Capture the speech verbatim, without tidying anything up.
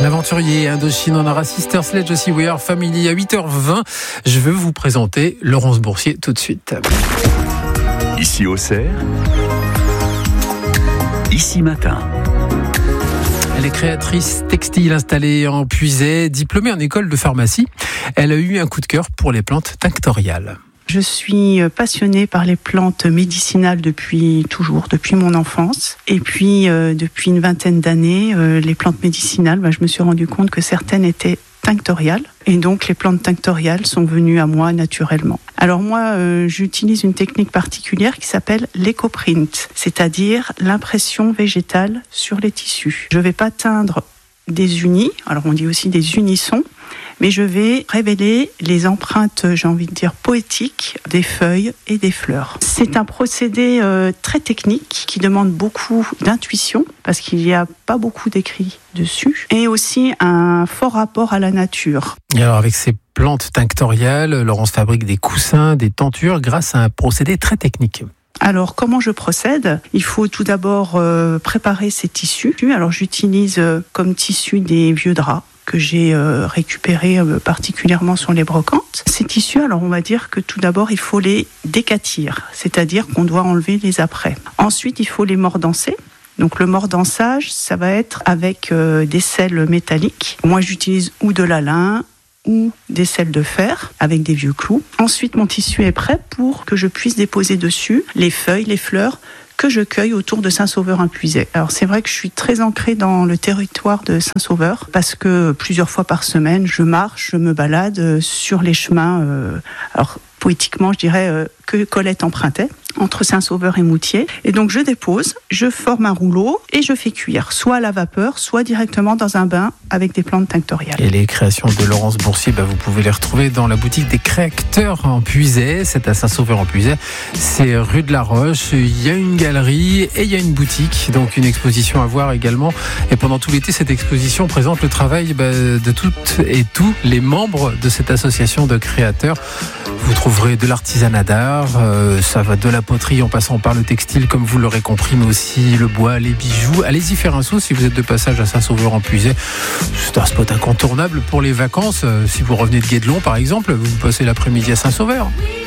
L'aventurier Indochine, on aura Sister Sledge aussi, We Are Family à huit heures vingt. Je veux vous présenter Laurence Boursier tout de suite. Ici Auxerre, Ici Matin. Elle est créatrice textile installée en Puisaye, diplômée en école de pharmacie. Elle a eu un coup de cœur pour les plantes tinctoriales. Je suis passionnée par les plantes médicinales depuis toujours, depuis mon enfance. Et puis, euh, depuis une vingtaine d'années, euh, les plantes médicinales, bah, je me suis rendu compte que certaines étaient tinctoriales. Et donc, les plantes tinctoriales sont venues à moi naturellement. Alors moi, euh, j'utilise une technique particulière qui s'appelle l'éco-print, c'est-à-dire l'impression végétale sur les tissus. Je ne vais pas teindre des unis, alors on dit aussi des unissons, mais je vais révéler les empreintes, j'ai envie de dire, poétiques des feuilles et des fleurs. C'est un procédé euh, très technique qui demande beaucoup d'intuition parce qu'il n'y a pas beaucoup d'écrits dessus et aussi un fort rapport à la nature. Et alors avec ces plantes tinctoriales, Laurence fabrique des coussins, des tentures grâce à un procédé très technique. Alors, comment je procède ? Il faut tout d'abord euh, préparer ces tissus. Alors, j'utilise euh, comme tissu des vieux draps que j'ai euh, récupérés euh, particulièrement sur les brocantes. Ces tissus, alors on va dire que tout d'abord, il faut les décatir, c'est-à-dire qu'on doit enlever les apprêts. Ensuite, il faut les mordancer. Donc le mordançage, ça va être avec euh, des sels métalliques. Moi, j'utilise ou de la lin, ou des sels de fer avec des vieux clous. Ensuite, mon tissu est prêt pour que je puisse déposer dessus les feuilles, les fleurs que je cueille autour de Saint-Sauveur en Puisaye. Alors c'est vrai que je suis très ancrée dans le territoire de Saint-Sauveur parce que plusieurs fois par semaine, je marche, je me balade sur les chemins. Euh, alors poétiquement, je dirais euh, que Colette empruntait entre Saint-Sauveur et Moutier. Et donc je dépose, je forme un rouleau et je fais cuire, soit à la vapeur, soit directement dans un bain avec des plantes tinctoriales. Et les créations de Laurence Boursier, bah vous pouvez les retrouver dans la boutique des créateurs en Puisaye. C'est à Saint-Sauveur en Puisaye. C'est rue de la Roche. Il y a une galerie et il y a une boutique. Donc une exposition à voir également. Et pendant tout l'été, cette exposition présente le travail bah, de toutes et tous les membres de cette association de créateurs. Vous trouverez de l'artisanat d'art, euh, ça va de la poterie en passant par le textile, comme vous l'aurez compris, mais aussi le bois, les bijoux. Allez-y faire un saut si vous êtes de passage à Saint-Sauveur en Puisaye. C'est un spot incontournable pour les vacances. Si vous revenez de Guédelon, par exemple, vous passez l'après-midi à Saint-Sauveur.